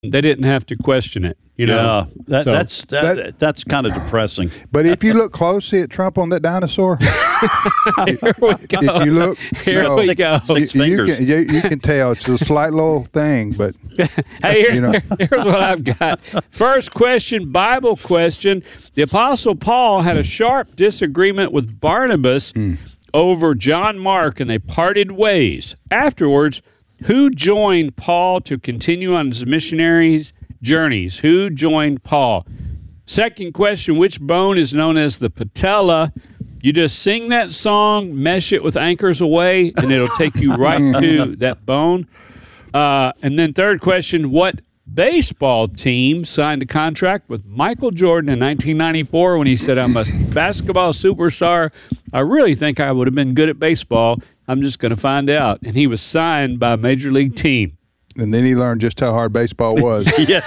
they didn't have to question it. You know, that's kind of depressing. But if you look closely at Trump on that dinosaur, Here we go. if you look, Here we go. Six fingers. you can tell it's a slight little thing, but Hey, you know. here's what I've got. First question, Bible question. The Apostle Paul had a sharp disagreement with Barnabas over John Mark, and they parted ways. Afterwards, who joined Paul to continue on his missionary journeys? Who joined Paul? Second question, which bone is known as the patella? You just sing that song, mesh it with Anchors Away, and it'll take you right to that bone. And then third question, what baseball team signed a contract with Michael Jordan in 1994 when he said, I'm a basketball superstar? I really think I would have been good at baseball. I'm just going to find out. And he was signed by a major league team. and then he learned just how hard baseball was. Yes.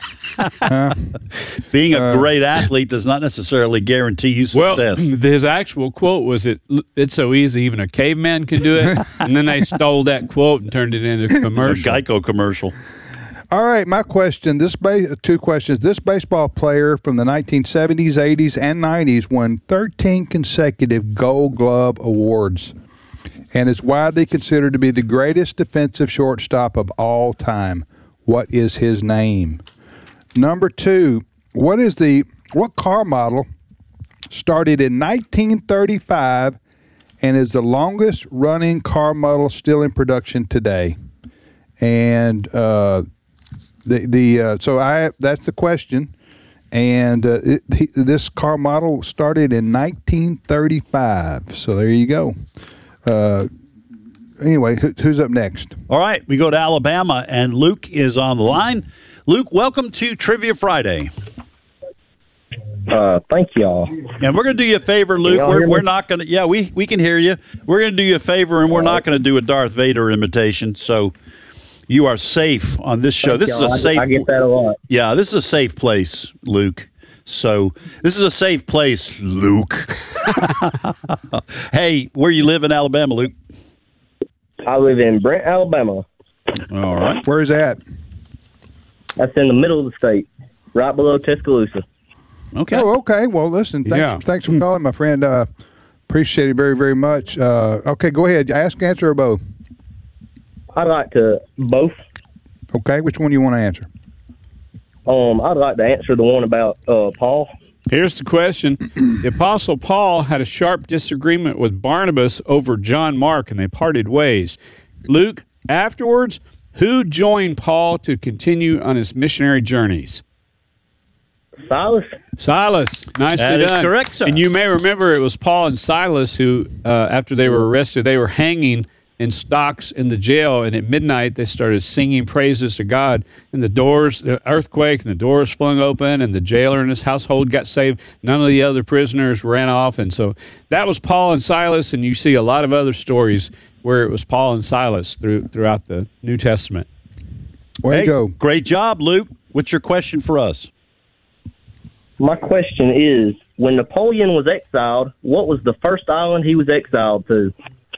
Being a great athlete does not necessarily guarantee you success. Well, his actual quote was, "It's so easy, even a caveman can do it." And then they stole that quote and turned it into a commercial. A Geico commercial. All right, my question, two questions. This baseball player from the 1970s, 80s, and 90s won 13 consecutive Gold Glove awards and is widely considered to be the greatest defensive shortstop of all time. What is his name? Number two, what car model started in 1935 and is the longest running car model still in production today? And that's the question. And this car model started in 1935. So there you go. Anyway, who's up next? All right, we go to Alabama, and Luke is on the line. Luke, welcome to Trivia Friday. Thank y'all. And we're going to do you a favor, Luke. We're not going to. Yeah, we can hear you. We're going to do you a favor, and we're not going to do a Darth Vader imitation. So you are safe on this show. This is a safe. I get that a lot. Yeah, this is a safe place, Luke. So this is a safe place, Luke. Hey, where you live in Alabama, Luke? I live in Brent, Alabama. All right. Where's that? That's in the middle of the state, right below Tuscaloosa. Okay. Oh, okay. Well, listen, thanks for calling, my friend. Appreciate it very, very much. Okay, go ahead. Ask, answer, or both? I'd like to both. Okay, which one do you want to answer? I'd like to answer the one about Paul. Here's the question. The Apostle Paul had a sharp disagreement with Barnabas over John Mark, and they parted ways. Luke, afterwards, who joined Paul to continue on his missionary journeys? Silas. Silas. Nicely That is done. correct, sir. And you may remember it was Paul and Silas who, after they were arrested, they were hanging in stocks in the jail, and at midnight they started singing praises to God, and the earthquake, and the doors flung open, and the jailer and his household got saved. None of the other prisoners ran off, and so that was Paul and Silas, and you see a lot of other stories where it was Paul and Silas throughout the New Testament. Way to go. Great job, Luke. What's your question for us? My question is, when Napoleon was exiled, what was the first island he was exiled to?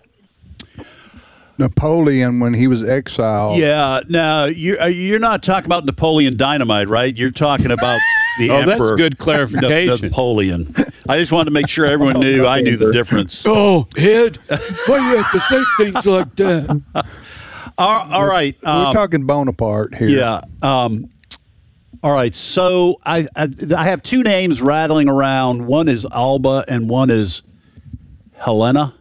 Napoleon, when he was exiled. Yeah, now you're not talking about Napoleon Dynamite, right? You're talking about the Emperor. That's good clarification. Napoleon. I just wanted to make sure everyone knew I knew the difference. Oh, Ed, why you have to say things like that? All right. We're talking Bonaparte here. Yeah. All right. So I have two names rattling around. One is Alba and one is Helena.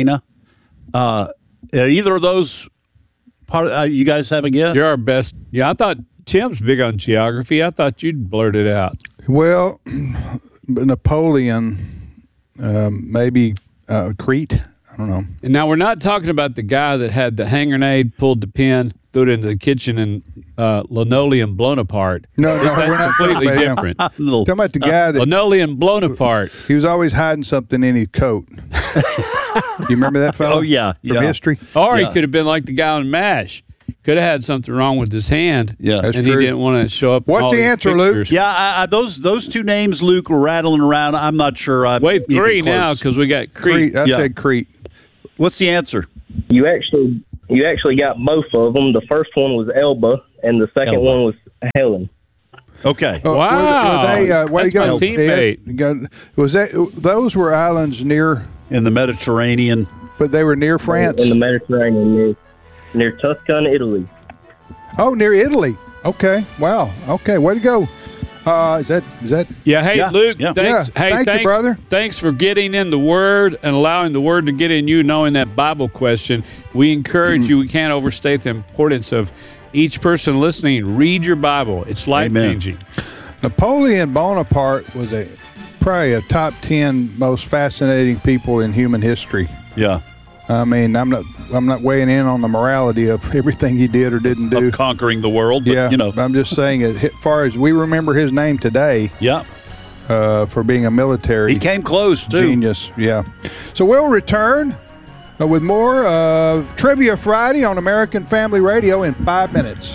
Either of those, you guys have a guess? You're our best. Yeah, I thought Tim's big on geography. I thought you'd blurt it out. Well, Napoleon, maybe Crete. I don't know. And now we're not talking about the guy that had the hand grenade, pulled the pin, threw it into the kitchen, and linoleum blown apart. No, we're That's not completely talking about him. different. Talking about the guy that Linoleum blown apart. he was always hiding something in his coat. You remember that fellow? Oh, yeah. From history? Or Yeah. he could have been like the guy on MASH. Could have had something wrong with his hand. Yeah. That's and true. he didn't want to show up. in What's all the these answer, Luke? pictures. Yeah, those two names, Luke, were rattling around. I'm not sure. Wait, even three now close. because we got Crete. Crete. I Yeah. said Crete. What's the answer? You actually You actually got both of them. The first one was Elba, and the second one was Helen. Okay. Wow. Were they, where That's you go, my teammate. Ed? Was that those were islands near? In the Mediterranean. But they were near France. In the Mediterranean, near Tuscany, Italy. Oh, near Italy. Okay. Wow. Okay. Way to go. Is that? Yeah. Hey, Yeah, Luke. yeah. Thanks. Yeah, Hey, thank you, brother. Thanks for getting in the Word and allowing the Word to get in you, knowing that Bible question. We encourage you. We can't overstate the importance of each person listening. Read your Bible. It's life-changing. Napoleon Bonaparte was probably a top 10 most fascinating people in human history. Yeah. I mean, I'm not weighing in on the morality of everything he did or didn't do. Of conquering the world, but, Yeah, you know. I'm just saying, as far as we remember his name today, Yeah. for being a military He came close, too. genius. Yeah. So we'll return with more of Trivia Friday on American Family Radio in 5 minutes.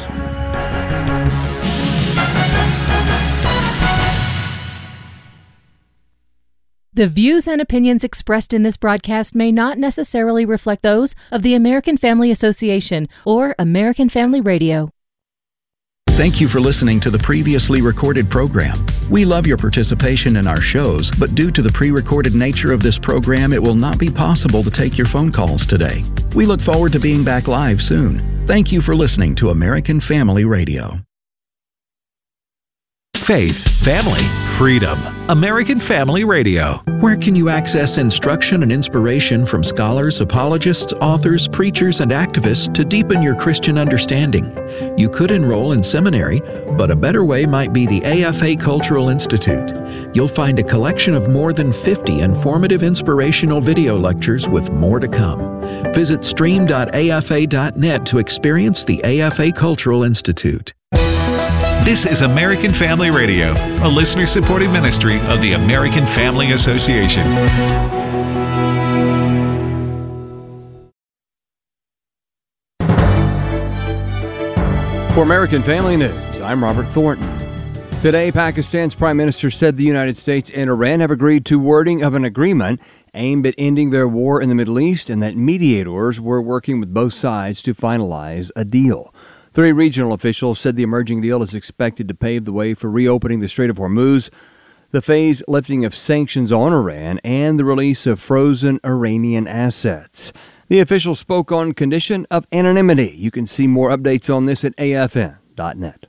The views and opinions expressed in this broadcast may not necessarily reflect those of the American Family Association or American Family Radio. Thank you for listening to the previously recorded program. We love your participation in our shows, but due to the pre-recorded nature of this program, it will not be possible to take your phone calls today. We look forward to being back live soon. Thank you for listening to American Family Radio. Faith, family, freedom. American Family Radio. Where can you access instruction and inspiration from scholars, apologists, authors, preachers, and activists to deepen your Christian understanding? You could enroll in seminary, but a better way might be the AFA Cultural Institute. You'll find a collection of more than 50 informative inspirational video lectures with more to come. Visit stream.afa.net to experience the AFA Cultural Institute. This is American Family Radio, a listener-supported ministry of the American Family Association. For American Family News, I'm Robert Thornton. Today, Pakistan's Prime Minister said the United States and Iran have agreed to wording of an agreement aimed at ending their war in the Middle East and that mediators were working with both sides to finalize a deal. 3 regional officials said the emerging deal is expected to pave the way for reopening the Strait of Hormuz, the phased lifting of sanctions on Iran, and the release of frozen Iranian assets. The officials spoke on condition of anonymity. You can see more updates on this at afn.net.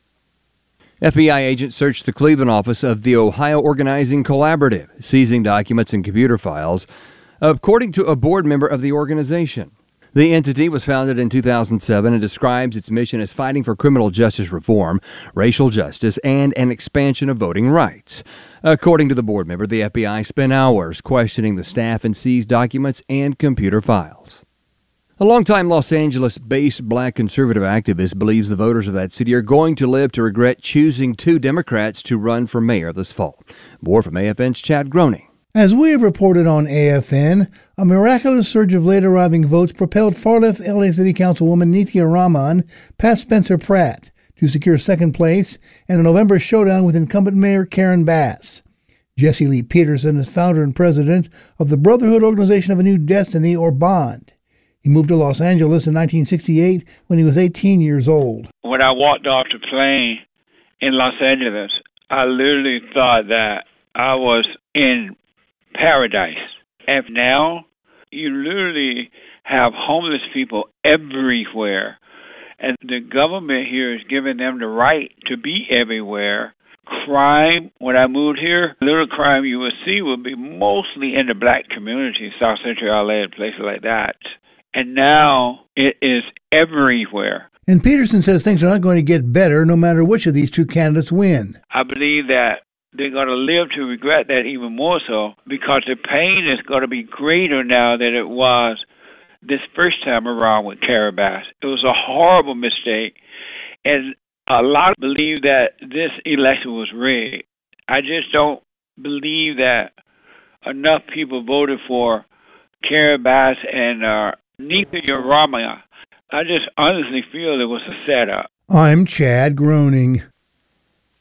FBI agents searched the Cleveland office of the Ohio Organizing Collaborative, seizing documents and computer files, according to a board member of the organization. The entity was founded in 2007 and describes its mission as fighting for criminal justice reform, racial justice, and an expansion of voting rights. According to the board member, the FBI spent hours questioning the staff and seized documents and computer files. A longtime Los Angeles-based black conservative activist believes the voters of that city are going to live to regret choosing 2 Democrats to run for mayor this fall. More from AFN's Chad Groening. As we have reported on AFN, a miraculous surge of late-arriving votes propelled far-left LA City Councilwoman Nithya Raman past Spencer Pratt to secure second place in a November showdown with incumbent Mayor Karen Bass. Jesse Lee Peterson is founder and president of the Brotherhood Organization of a New Destiny, or BOND. He moved to Los Angeles in 1968 when he was 18 years old. When I walked off the plane in Los Angeles, I literally thought that I was in paradise. And now you literally have homeless people everywhere. And the government here is giving them the right to be everywhere. Crime, when I moved here, little crime you would see would be mostly in the black community, South Central LA and places like that. And now it is everywhere. And Peterson says things are not going to get better no matter which of these 2 candidates win. I believe that they're going to live to regret that even more so, because the pain is going to be greater now than it was this first time around with Karen Bass. It was a horrible mistake, and a lot believe that this election was rigged. I just don't believe that enough people voted for Karen Bass and Nithya Raman. I just honestly feel it was a setup. I'm Chad Groening.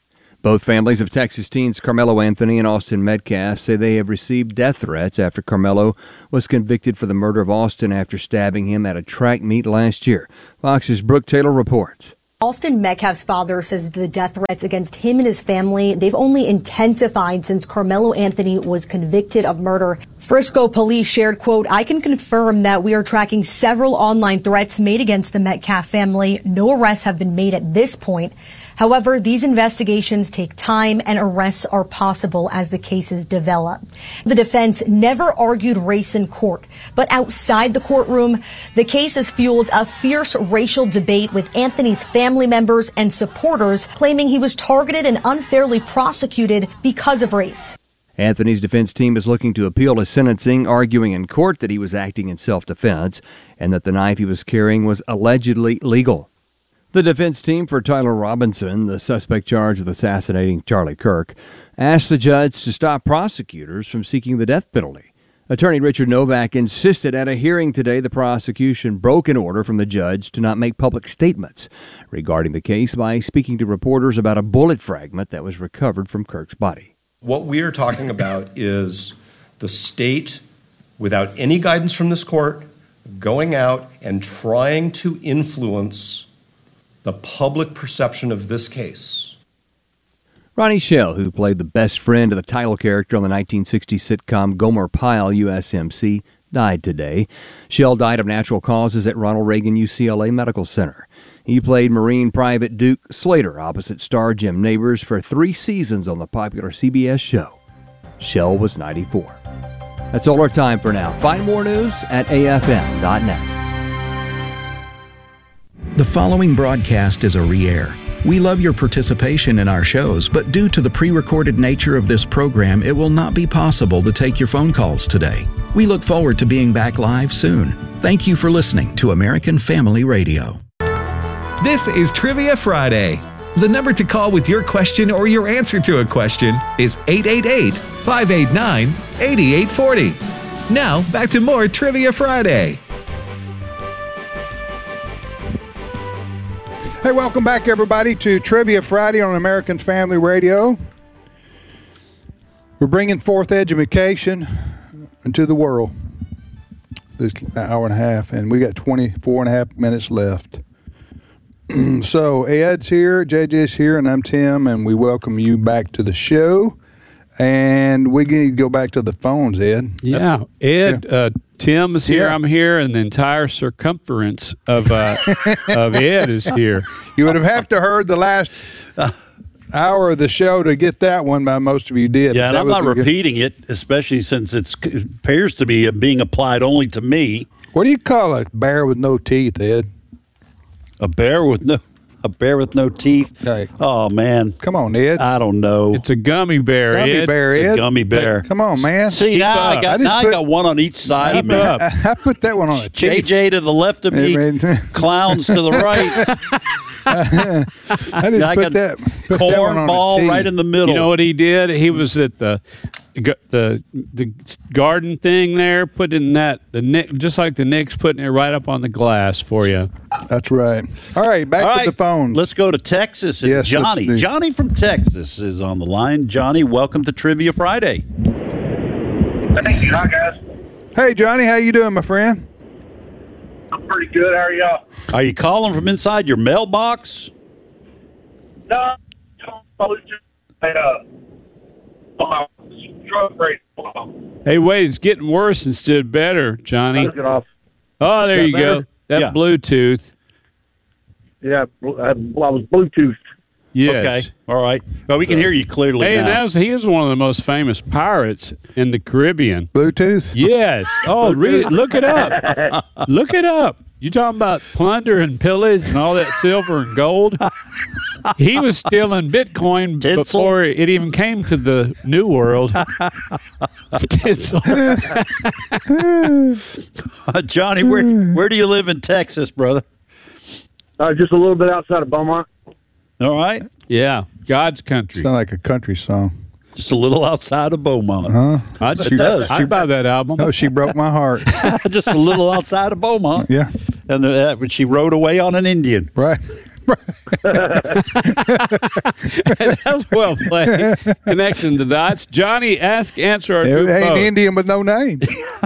Both families of Texas teens Carmelo Anthony and Austin Metcalf say they have received death threats after Carmelo was convicted for the murder of Austin after stabbing him at a track meet last year. Fox's Brooke Taylor reports. Austin Metcalf's father says the death threats against him and his family, they've only intensified since Carmelo Anthony was convicted of murder. Frisco police shared, quote, "I can confirm that we are tracking several online threats made against the Metcalf family. No arrests have been made at this point. However, these investigations take time and arrests are possible as the cases develop." The defense never argued race in court, but outside the courtroom, the case has fueled a fierce racial debate with Anthony's family members and supporters claiming he was targeted and unfairly prosecuted because of race. Anthony's defense team is looking to appeal his sentencing, arguing in court that he was acting in self-defense and that the knife he was carrying was allegedly legal. The defense team for Tyler Robinson, the suspect charged with assassinating Charlie Kirk, asked the judge to stop prosecutors from seeking the death penalty. Attorney Richard Novak insisted at a hearing today the prosecution broke an order from the judge to not make public statements regarding the case by speaking to reporters about a bullet fragment that was recovered from Kirk's body. What we are talking about is the state, without any guidance from this court, going out and trying to influence the public perception of this case. Ronnie Shell, who played the best friend of the title character on the 1960 sitcom Gomer Pyle, USMC, died today. Shell died of natural causes at Ronald Reagan UCLA Medical Center. He played Marine Private Duke Slater opposite star Jim Nabors for 3 seasons on the popular CBS show. Shell was 94. That's all our time for now. Find more news at afm.net. The following broadcast is a re-air. We love your participation in our shows, but due to the pre-recorded nature of this program, it will not be possible to take your phone calls today. We look forward to being back live soon. Thank you for listening to American Family Radio. This is Trivia Friday. The number to call with your question or your answer to a question is 888-589-8840. Now, back to more Trivia Friday. Hey, welcome back, everybody, to Trivia Friday on American Family Radio. We're bringing forth education into the world this hour and a half, and we got 24 and a half minutes left. So Ed's here, JJ's here, and I'm Tim, and we welcome you back to the show. And we need to go back to the phones, Ed. Yeah, Ed, Tim is here, I'm here, and the entire circumference of Ed is here. You would have to heard the last hour of the show to get that one, but most of you did. Yeah, and I'm not repeating it, especially since it appears to be being applied only to me. What do you call a bear with no teeth, Ed? A bear with no teeth. Hey. Oh man, come on, Ed. I don't know. It's a gummy bear. Gummy Ed. bear, Ed. It's a gummy bear. Come on, man. See, now I got one on each side of me. I put that one on a teeth. JJ to the left of me, clowns to the right. I just put that cornball right in the middle. You know what he did? He was at the garden thing there, putting the just like the Knicks, putting it right up on the glass for you. That's right. All right, back to the phone. Let's go to Texas. And yes, Johnny. Johnny from Texas is on the line. Johnny, welcome to Trivia Friday. Thank you. Hi, guys. Hey, Johnny, how you doing, my friend? I'm pretty good. How are y'all? Are you calling from inside your mailbox? No, Hey, wait, it's getting worse instead of better, Johnny. Oh, there you go. That Bluetooth. Yeah, I was Bluetooth. Yes. Okay. All right. Well, we can hear you clearly now. He is one of the most famous pirates in the Caribbean. Bluetooth? Yes. Oh, look it up. Look it up. You talking about plunder and pillage and all that silver and gold? He was stealing Bitcoin before it even came to the New World. Johnny, where do you live in Texas, brother? Just a little bit outside of Beaumont. All right. Yeah. God's country. Sound like a country song. Just a little outside of Beaumont. Huh? I'd buy that album. Oh, she broke my heart. Just a little outside of Beaumont. Yeah. And she rode away on an Indian. Right. That was well played. Connecting the dots. Johnny, ask, answer, or do It ain't both. Indian with no name.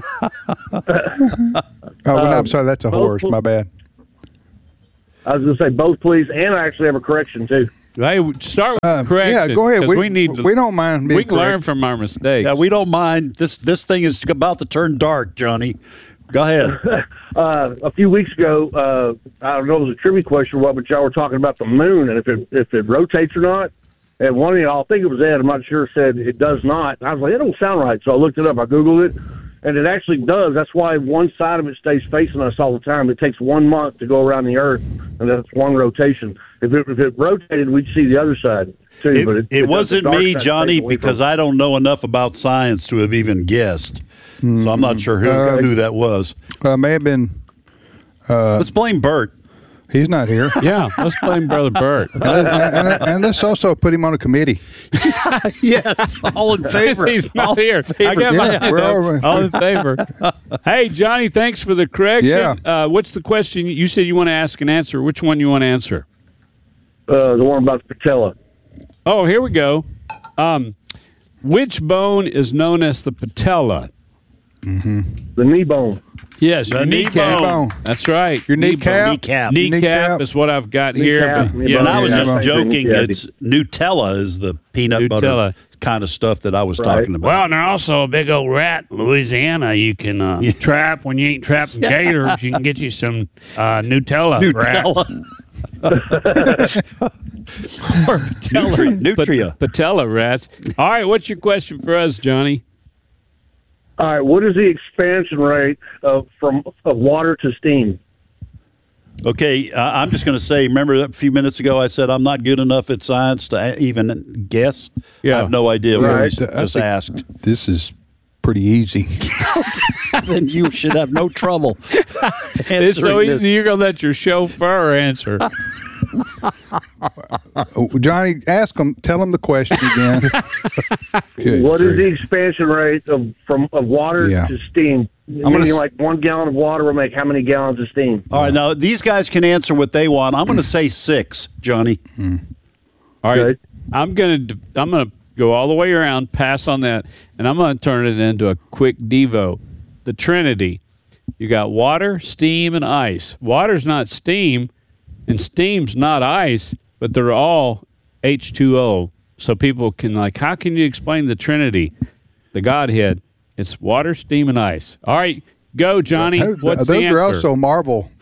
No, I'm sorry. That's a horse. My bad. I was going to say both, please, and I actually have a correction, too. Hey, start with correction. Yeah, go ahead. 'cause we need to, we don't mind being we can learn correct. from our mistakes. Yeah, we don't mind. This thing is about to turn dark, Johnny. Go ahead. A few weeks ago, I don't know if it was a trivia question or what, but y'all were talking about the moon and if it rotates or not. And one of y'all, I think it was Ed, I'm not sure, said it does not. And I was like, that don't sound right. So I looked it up. I Googled it, and it actually does. That's why one side of it stays facing us all the time. It takes 1 month to go around the Earth, and that's one rotation. If it rotated, we'd see the other side, too. But It wasn't me, Johnny, because I don't know enough about science to have even guessed. So I'm not sure who that was. May have been. Let's blame Bert. He's not here. Yeah, let's blame Brother Bert. and let's also put him on a committee. Yes, all in favor. He's not All here. favor. I got my Yeah, hand we're up. all- All in favor. Hey, Johnny, thanks for the correction. What's the question? You said you want to ask and answer. Which one you want to answer? The one about the patella. Oh, here we go. Which bone is known as the patella? The knee bone. Yes, The your knee kneecap. bone. That's right. Your Knee kneecap? bone. Kneecap. Kneecap is what I've got here. Kneecap, But, knee yeah, And I was Yeah, just yeah. joking. Yeah. It's Nutella is the peanut butter Nutella. kind of stuff that I was Right. talking about. Well, and there's also a big old rat in Louisiana you can trap when you ain't trapping gators. You can get you some Nutella. Nutella. Or patella. Nutria. Patella rats. All right, what's your question for us, Johnny? All right, what is the expansion rate of water to steam? Okay, I'm just going to say, remember that a few minutes ago I said I'm not good enough at science to even guess? Yeah. I have no idea what Right. was just asked. This is pretty easy. Then you should have no trouble It's so answering this. easy. You're going to let your chauffeur answer. Johnny, ask him. Tell him the question again. Good What is the grief. expansion rate of water Yeah. to steam? gonna Meaning, s- like 1 gallon of water will make how many gallons of steam? All right, now these guys can answer what they want. I'm going to say 6, Johnny. All right, Good. I'm gonna go all the way around, pass on that, and I'm gonna turn it into a quick Devo. The Trinity. You got water, steam, and ice. Water's not steam, and steam's not ice, but they're all H2O. So people can how can you explain the Trinity, the Godhead? It's water, steam, and ice. All right, go, Johnny. What's Those the answer? are also Marvel.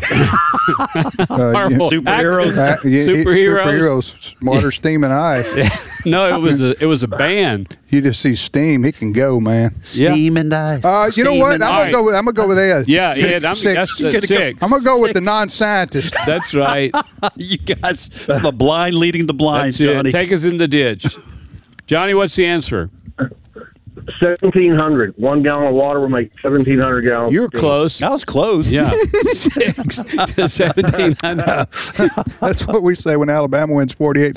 Marvel superheroes. actors. Superheroes. Water, steam, and ice. No, it was a band. You just see steam. He can go, man. Steam and ice. You know Steam what? and I'm gonna go with Ed. Yeah, Ed, that's Six. six. I'm gonna go with the non-scientist. That's right. You guys, it's the blind leading the blind, That's Johnny. it. Take us in the ditch. Johnny, what's the answer? 1,700. 1 gallon of water will make 1,700 gallons. You're of steam. close. That was close. Yeah. 6 to 1,700. That's what we say when Alabama wins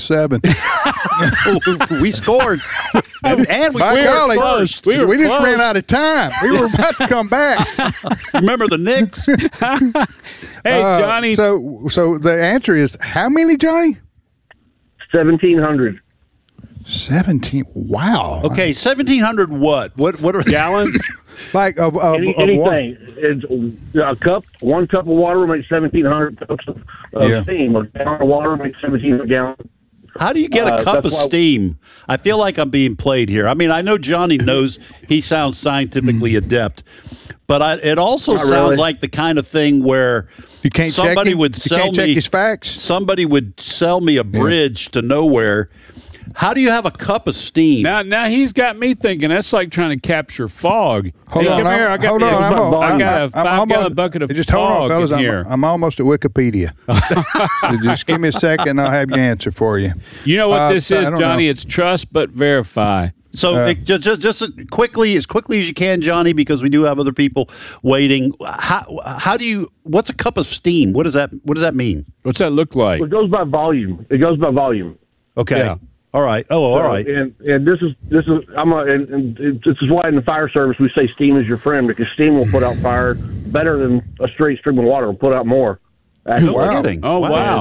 48-7. We scored. and we By scored golly, first. We were we just close. ran out of time. We were about to come back. Remember the Knicks? Hey, Johnny. So the answer is how many, Johnny? 1,700. 17. Wow. Okay, 1,700 what? What are gallons? Like of what? Anything. It's a cup. 1 cup of water will make 1,700 cups of steam. A gallon of water will make 1,700 gallons. How do you get a cup of steam? I feel like I'm being played here. I mean, I know Johnny knows he sounds scientifically adept, but it also Not sounds really. like the kind of thing where You can't check somebody him? would You sell can't check me his facts? Somebody would sell me a bridge to nowhere. How do you have a cup of steam? Now he's got me thinking that's like trying to capture fog. Hold Hey, on, come here. I got, hold on. I got a 5-gallon almost- bucket of just hold on, fog fellas. in here. I'm almost at Wikipedia. Just give me a second, and I'll have your answer for you. You know what this I is, don't Johnny? know. It's trust but verify. So just quickly as you can, Johnny, because we do have other people waiting. How do you? What's a cup of steam? What does that mean? What's that look like? It goes by volume. Okay. Yeah. All right. Oh, all right. And this is this is why in the fire service we say steam is your friend, because steam will put out fire better than a straight stream of water will put out more. No Wow. kidding. Oh, wow.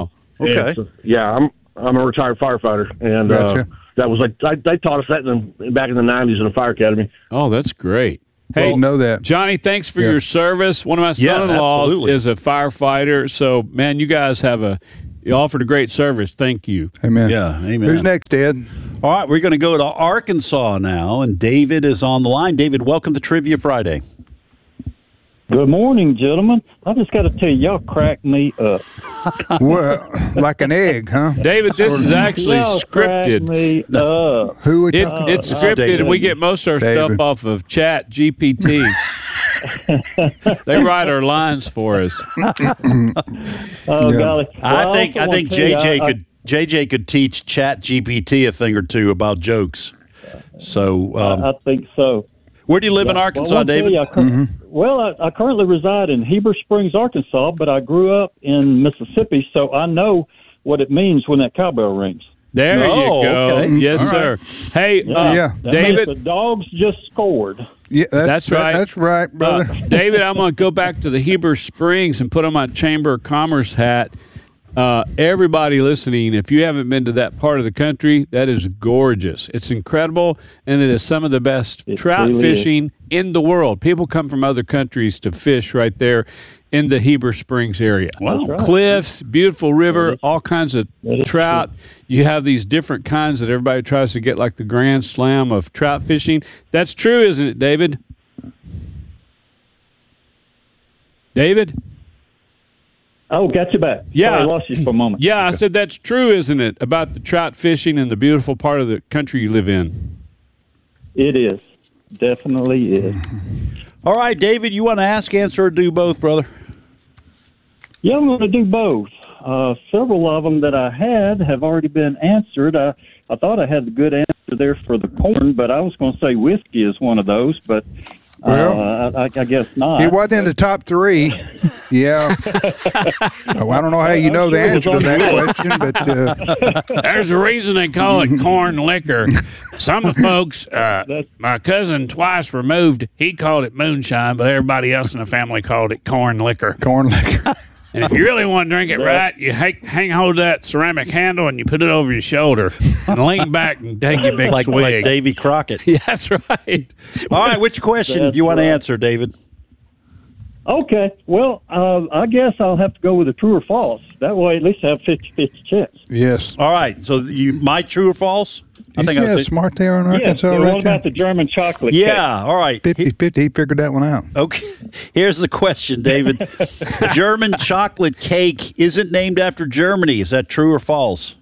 Okay. And so, yeah, I'm a retired firefighter, and Gotcha. that was like they taught us that back in the 90s in the fire academy. Oh, that's great. Hey, Didn't know that. Johnny, thanks for your service. One of my Yeah, son-in-laws absolutely. is a firefighter. So, man, you guys you offered a great service. Thank you. Amen. Yeah, amen. Who's next, Ed? All right, we're going to go to Arkansas now, and David is on the line. David, welcome to Trivia Friday. Good morning, gentlemen. I just got to tell you, y'all crack me up. Well, like an egg, huh? David, this is actually Y'all scripted. Crack me up. Who would It's scripted, and we get most of our David. stuff off of Chat GPT. They write our lines for us. Oh, golly. I Well, think also wanna tell you, JJ could teach Chat GPT a thing or two about jokes. So, I think so. where do you live in Well, Arkansas, I wanna tell David? you, Well, I currently reside in Heber Springs, Arkansas, but I grew up in Mississippi, so I know what it means when that cowbell rings. There you Oh, go. okay. Yes, All sir. Hey, That David. means the dogs just scored. Yeah, That's right. That's right, brother. David, I'm going to go back to the Heber Springs and put on my Chamber of Commerce hat. Everybody listening, if you haven't been to that part of the country, that is gorgeous. It's incredible, and it is some of the best trout really fishing in the world. People come from other countries to fish right there in the Heber Springs area. Wow. That's right. Cliffs, beautiful river, all kinds of trout. You have these different kinds that everybody tries to get, like the Grand Slam of trout fishing. That's true, isn't it, David? David? Oh, got you back. Yeah. Sorry, I lost you for a moment. Yeah, I said that's true, isn't it, about the trout fishing and the beautiful part of the country you live in? It is. Definitely is. All right, David, you want to ask, answer, or do both, brother? Yeah, I'm going to do both. Several of them that I had have already been answered. I thought I had the good answer there for the corn, but I was going to say whiskey is one of those, but I guess not. He wasn't in the top three. Yeah. Oh, I don't know how you know the answer to that question, but There's a reason they call it corn liquor. Some folks, my cousin twice removed, he called it moonshine, but everybody else in the family called it corn liquor. Corn liquor. And if you really want to drink it right, you hang hold of that ceramic handle and you put it over your shoulder and lean back and take your big like swig. Davy Crockett. Yeah, that's right. All right, which question do you want to answer, David? Okay. Well, I guess I'll have to go with a true or false. That way, at least I have 50-50 chance. Yes. All right. So my true or false? I think I was smart there in Arkansas, Yeah, right what there. about the German chocolate Yeah, cake? all right. 50-50, he figured that one out. Okay. Here's the question, David. German chocolate cake isn't named after Germany. Is that true or false?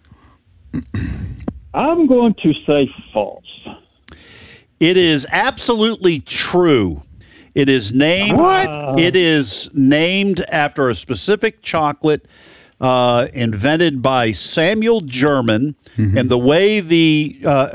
I'm going to say false. It is absolutely true. It is named. What? It is named after a specific chocolate invented by Samuel German, and the way the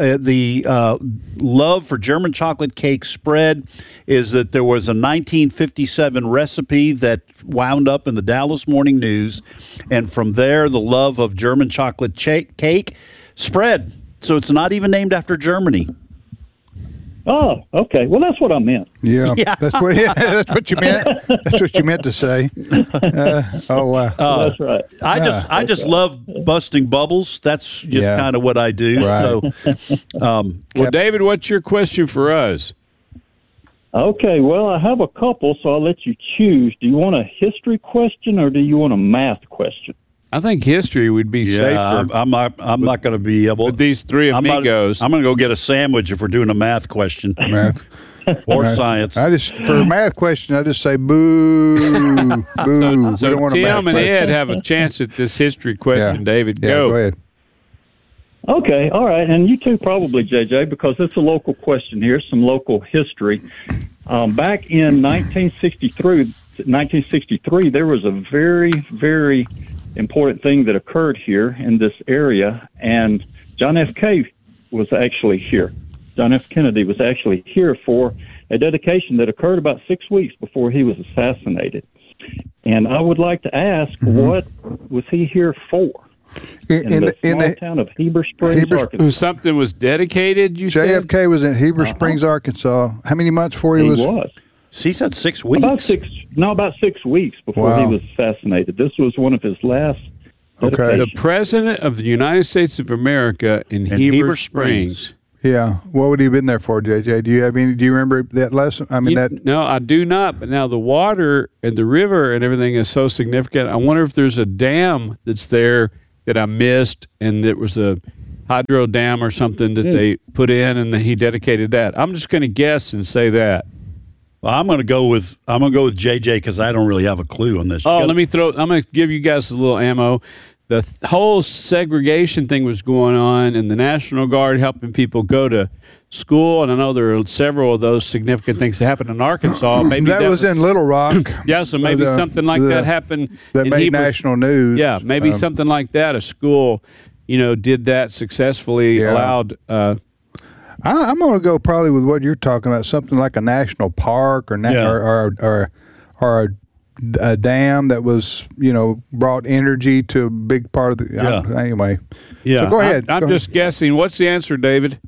love for German chocolate cake spread is that there was a 1957 recipe that wound up in the Dallas Morning News, and from there the love of German chocolate cake spread. So it's not even named after Germany. Oh, okay. Well, that's what I meant. Yeah, that's what you meant. That's what you meant to say. Oh wow, that's right. I just love busting bubbles. That's just kind of what I do. Right. So, well, David, what's your question for us? Okay, well, I have a couple, so I'll let you choose. Do you want a history question or do you want a math question? I think history would be safer. I'm not going to be able. With these three amigos, I'm going to go get a sandwich if we're doing a math question. Math. Or science. For a math question, I just say boo, boo. So We don't want a Tim math and Ed question. have a chance at this history question. Yeah. David, Yeah, go ahead. Okay, all right, and you too probably, JJ, because it's a local question here, some local history. Back in 1963, there was a very, very important thing that occurred here in this area, and John F. Kennedy was actually here. John F. Kennedy was actually here for a dedication that occurred about 6 weeks before he was assassinated. And I would like to ask, what was he here for? In the small town of Heber Springs, Arkansas. Something was dedicated, you said? JFK was in Heber Springs, Arkansas. How many months before he was? He said 6 weeks. About 6 weeks before he was assassinated. This was one of his last Okay. The President of the United States of America in Heber Springs. Yeah. What would he have been there for, JJ? Do you have any? Do you remember that lesson? I mean, No, I do not. But now the water and the river and everything is so significant. I wonder if there's a dam that's there that I missed, and it was a hydro dam or something that they put in, and he dedicated that. I'm just going to guess and say that. Well, I'm going to go with JJ because I don't really have a clue on this. I'm going to give you guys a little ammo. The whole segregation thing was going on, and the National Guard helping people go to school. And I know there are several of those significant things that happened in Arkansas. Maybe that was in Little Rock. Yeah, so maybe something like that happened. That made national news. Yeah, maybe something like that. A school, did that successfully. Allowed. I'm going to go probably with what you're talking about. Something like a national park or a dam that was, brought energy to a big part of the. Anyway. Yeah. So go ahead. I'm just guessing. What's the answer, David?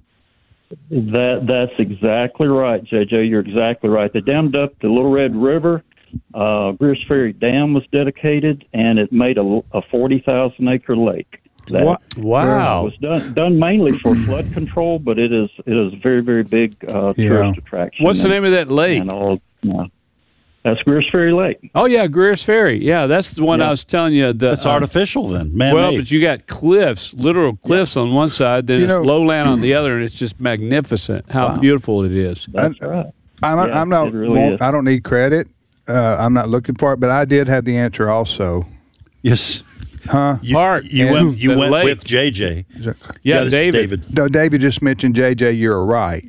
That's exactly right, JJ. You're exactly right. They dammed up the Little Red River. Greers Ferry Dam was dedicated, and it made a 40,000-acre lake. Wow! It was done mainly for flood control, but it is a very, very big tourist attraction. What's the name of that lake? That's Greers Ferry Lake. Oh yeah, Greers Ferry. Yeah, that's the one I was telling you. That's artificial then, man. Well, but you got cliffs, literal cliffs on one side, then it's lowland on the other, and it's just magnificent. How beautiful it is. That's right. I'm not. Really I don't need credit. I'm not looking for it, but I did have the answer also. Yes. Huh? You went with JJ. Yeah, David. No, David just mentioned JJ. You're right.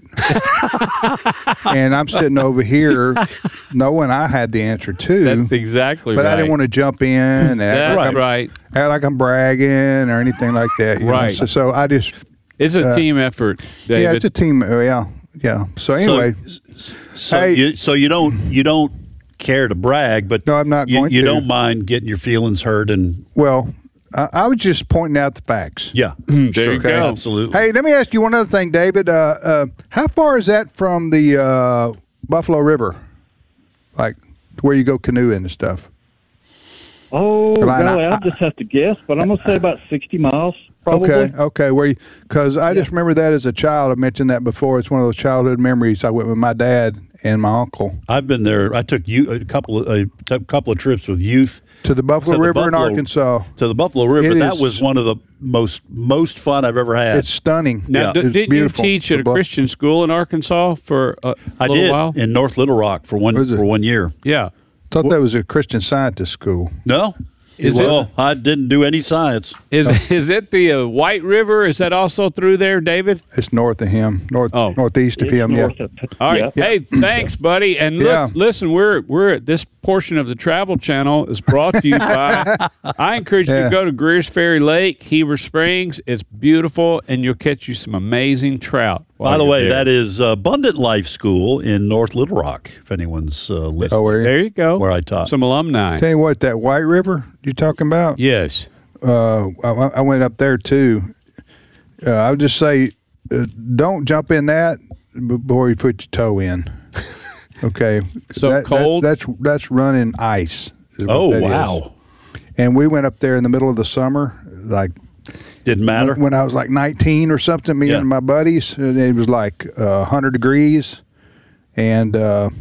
And I'm sitting over here knowing I had the answer too. That's exactly right. But I didn't want to jump in and act like I'm bragging or anything like that. Right. So I just. It's a team effort, David. Yeah, it's a team. Yeah. So anyway. So you don't care to brag, but no, I'm not going to. You don't mind getting your feelings hurt and. Well, I was just pointing out the facts. Yeah, there you go. Absolutely. Hey, let me ask you one other thing, David. How far is that from the Buffalo River, like where you go canoeing and stuff? Oh, golly, I'll just have to guess, but I'm going to say about 60 miles. Probably. Okay. Because I just remember that as a child. I mentioned that before. It's one of those childhood memories. I went with my dad and my uncle. I've been there. I took a couple of trips with youth to the Buffalo River in Arkansas. To the Buffalo River. That was one of the most fun I've ever had. It's stunning. Now, didn't you teach at a Christian school in Arkansas for a little while? In North Little Rock for 1 year. Yeah. Thought that was a Christian Scientist school. No. I didn't do any science. Is it the White River? Is that also through there, David? It's north of him, northeast of him. All right. Yeah. Hey, thanks, buddy. And listen, we're at this portion of the Travel Channel is brought to you by. I encourage you to go to Greers Ferry Lake, Heber Springs. It's beautiful, and you'll catch you some amazing trout. By the way, that is Abundant Life School in North Little Rock. If anyone's listening, there you go. Where I taught some alumni. Tell you what, that White River you're talking about? Yes. I went up there too. I would just say, don't jump in that before you put your toe in. Okay. So cold. That's running ice. Oh wow! Is. And we went up there in the middle of the summer, like. Didn't matter. When I was like 19 or something, me and my buddies, it was like 100 degrees, and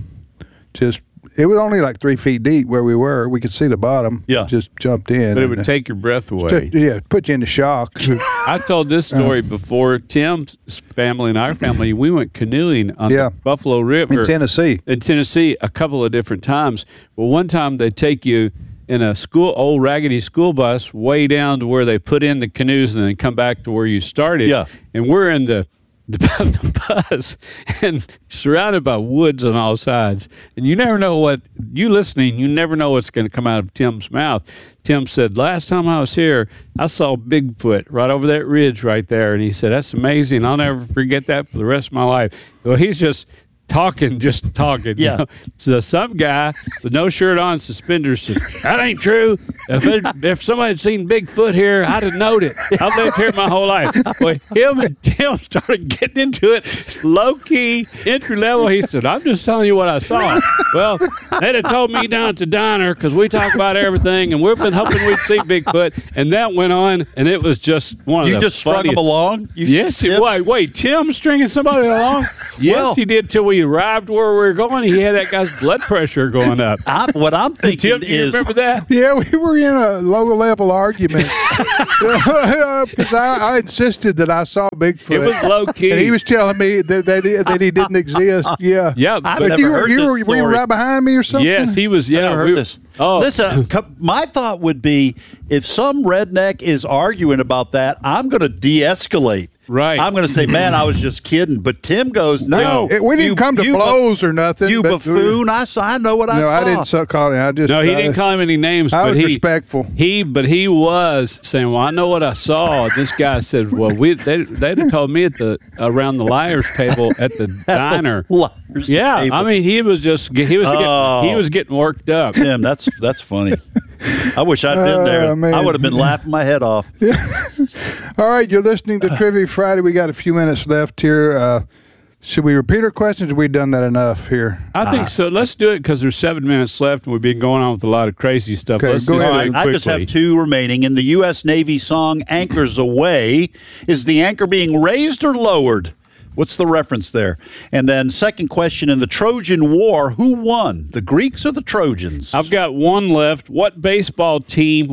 it was only like 3 feet deep where we were. We could see the bottom. Yeah. Just jumped in. But it would take your breath away. Put you into shock. I told this story before. Tim's family and our family, we went canoeing on the Buffalo River. In Tennessee a couple of different times. Well, one time they take you in a old raggedy school bus way down to where they put in the canoes and then come back to where you started. Yeah. And we're in the bus and surrounded by woods on all sides. And you never know you never know what's going to come out of Tim's mouth. Tim said, last time I was here, I saw Bigfoot right over that ridge right there. And he said, that's amazing. I'll never forget that for the rest of my life. Well, he's just just talking. Yeah. You know? So some guy with no shirt on, suspenders said, "That ain't true. If somebody had seen Bigfoot here, I'd have known it. I've lived here my whole life." Well, him and Tim started getting into it, low key, entry level. He said, "I'm just telling you what I saw." Well, they'd have told me down at the diner because we talk about everything, and we've been hoping we'd see Bigfoot, and that went on, and it was just one of the You just strung funniest. them along? Yes. Wait, Tim stringing somebody along? Yes, Well, he did till we arrived where we were going. He had that guy's blood pressure going up. What I'm thinking Tim, do you is, remember that? Yeah, we were in a low-level argument because I insisted that I saw Bigfoot. It was low-key. And he was telling me that he didn't exist. Yeah. Yeah, I've But never heard this were you story. right behind me or something? Yes, he was. Yeah, I never heard this. Oh, Listen, my thought would be if some redneck is arguing about that, I'm going to de-escalate. Right. I'm going to say, man, I was just kidding. But Tim goes, no. We didn't come to blows or nothing. You but- buffoon. I know what I saw. No, I didn't call him. I just No, he didn't call him any names. I but was he, respectful. But he was saying, "Well, I know what I saw." This guy said, "Well, they'd have told me around the liars table at the diner." Liars Yeah, table. I mean, he was getting worked up. Tim, that's funny. I wish I'd been there. man. I would have been laughing my head off. All right, you're listening to Trivia Friday. We got a few minutes left here. Should we repeat our questions? Or have we done that enough here? I think so. Let's do it because there's 7 minutes left, and we've been going on with a lot of crazy stuff. Okay, Let's go just ahead. do All it right, I just quickly. have 2 remaining. In the U.S. Navy song Anchors Aweigh, is the anchor being raised or lowered? What's the reference there? And then second question, in the Trojan War, who won, the Greeks or the Trojans? I've got one left. What baseball team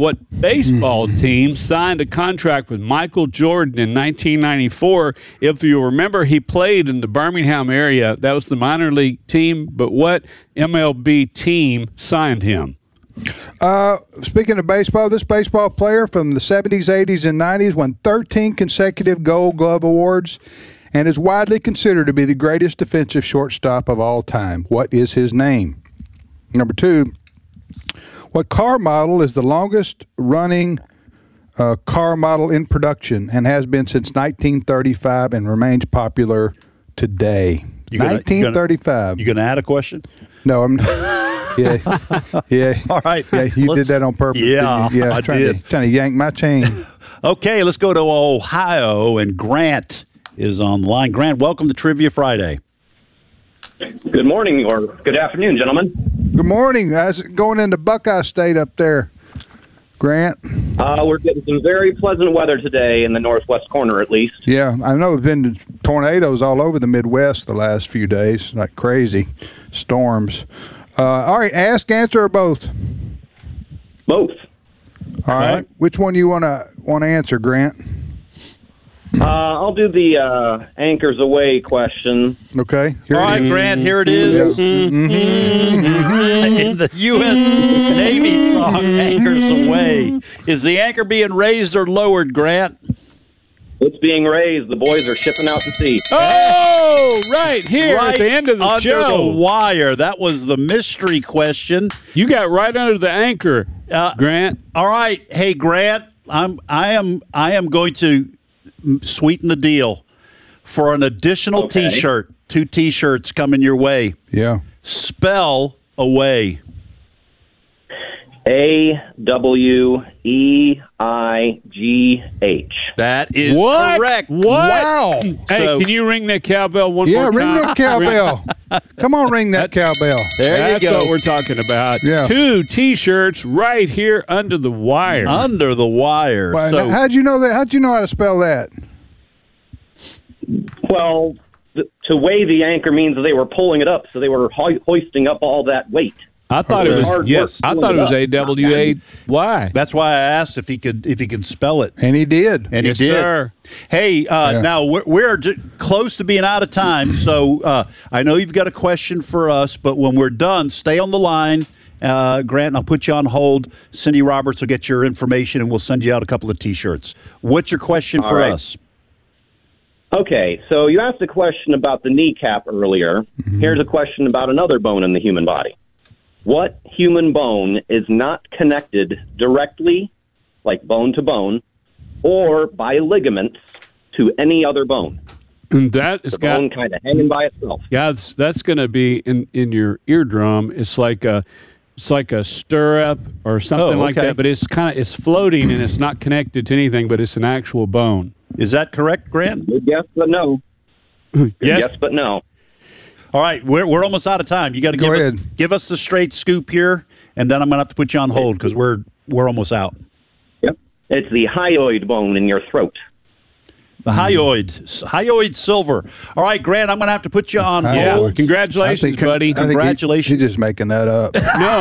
signed a contract with Michael Jordan in 1994? If you remember, he played in the Birmingham area. That was the minor league team. But what MLB team signed him? Speaking of baseball, this baseball player from the 70s, 80s, and 90s won 13 consecutive Gold Glove awards and is widely considered to be the greatest defensive shortstop of all time. What is his name? Number 2, what car model is the longest running car model in production and has been since 1935 and remains popular today? 1935. You going to add a question? No, I'm not. Yeah. All right. Yeah, you did that on purpose. Yeah, didn't you? Yeah, I did. Trying to yank my chain. Okay, let's go to Ohio, and Grant is on the line. Grant, welcome to Trivia Friday. Good morning or good afternoon, gentlemen. Good morning. How's it going into Buckeye State up there, Grant? We're getting some very pleasant weather today in the northwest corner, at least. Yeah, I know there's been tornadoes all over the Midwest the last few days, like crazy storms. All right, ask, answer, or both? Both. All right. Which one do you want to answer, Grant? I'll do the Anchors Away question. Okay. All right, Grant, here it is. In the U.S. Navy song Anchors Aweigh, is the anchor being raised or lowered, Grant? It's being raised. The boys are shipping out to sea. Oh, right here at the end of the under show. the wire. That was the mystery question. You got right under the anchor, Grant. All right. Hey, Grant, I am going to sweeten the deal for an additional T-shirt. 2 T-shirts coming your way. Yeah. Spell away. AWEIGH. That is What? correct. What? Wow. Hey, So- can you ring that cowbell one more Yeah, time? ring that cowbell. Come on, ring that cowbell. There That's you go. what we're talking about. Yeah. 2 T-shirts right here under the wire. Under the wire. Well, So, how'd you know that? How'd you know how to spell that? Well, to weigh the anchor means they were pulling it up, so they were hoisting up all that weight. I thought it was Hard work yes. I pulling thought it was up. AWAY. that's why I asked if he could spell it. And he did. And Yes, he did. sir. Hey, now we're close to being out of time, so I know you've got a question for us, but when we're done, stay on the line. Grant, and I'll put you on hold. Cindy Roberts will get your information, and we'll send you out a couple of T-shirts. What's your question All for right. us? Okay, so you asked a question about the kneecap earlier. Here's a question about another bone in the human body. What human bone is not connected directly, like bone to bone, or by ligaments to any other bone? And that is the bone kind of hanging by itself. Yeah, that's going to be in your eardrum. It's like a stirrup or something like that, but it's floating and it's not connected to anything, but it's an actual bone. Is that correct, Grant? Yes, but no. Yes, but no. All right, we're almost out of time. You got to give us the straight scoop here, and then I'm going to have to put you on hold because we're almost out. Yep, it's the hyoid bone in your throat. The hyoid silver. All right, Grant, I'm going to have to put you on hold. Yeah, congratulations, buddy. He's just making that up. No.